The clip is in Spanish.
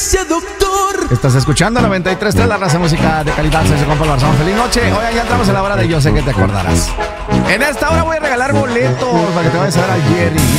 seductor. Estás escuchando 93.3, la raza música de calidad. Soy su compa el Barzón. Feliz noche. Oigan, ya entramos en la hora de Yo Sé Que Te Acordarás. En esta hora voy a regalar boletos para que te vayas a ver al Jerry.